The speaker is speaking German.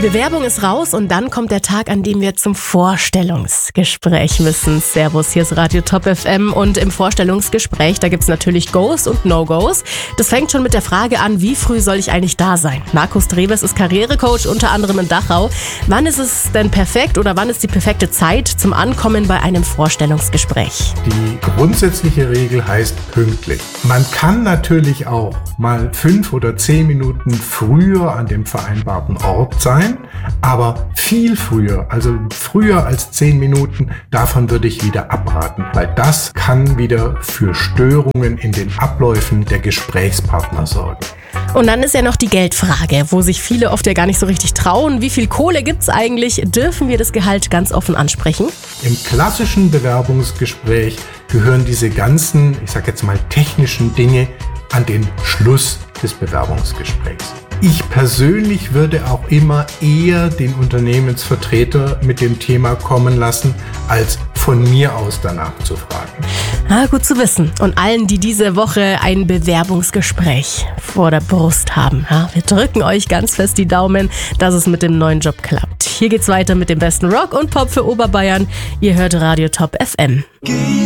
Bewerbung ist raus und dann kommt der Tag, an dem wir zum Vorstellungsgespräch müssen. Servus, hier ist Radio Top FM und im Vorstellungsgespräch, da gibt's natürlich Goes und No-Gos. Das fängt schon mit der Frage an, wie früh soll ich eigentlich da sein? Markus Dreves ist Karrierecoach, unter anderem in Dachau. Wann ist es denn perfekt oder wann ist die perfekte Zeit zum Ankommen bei einem Vorstellungsgespräch? Die grundsätzliche Regel heißt pünktlich. Man kann natürlich auch mal 5 oder 10 Minuten früher an dem vereinbarten Ort sein, aber viel früher, also früher als 10 Minuten, davon würde ich wieder abraten, weil das kann wieder für Störungen in den Abläufen der Gesprächspartner sorgen. Und dann ist ja noch die Geldfrage, wo sich viele oft ja gar nicht so richtig trauen. Wie viel Kohle gibt's eigentlich? Dürfen wir das Gehalt ganz offen ansprechen? Im klassischen Bewerbungsgespräch gehören diese ganzen, ich sag jetzt mal technischen Dinge an den Schluss des Bewerbungsgesprächs. Ich persönlich würde auch immer eher den Unternehmensvertreter mit dem Thema kommen lassen, als von mir aus danach zu fragen. Gut zu wissen. Und allen, die diese Woche ein Bewerbungsgespräch vor der Brust haben, wir drücken euch ganz fest die Daumen, dass es mit dem neuen Job klappt. Hier geht's weiter mit dem besten Rock und Pop für Oberbayern. Ihr hört Radio Top FM.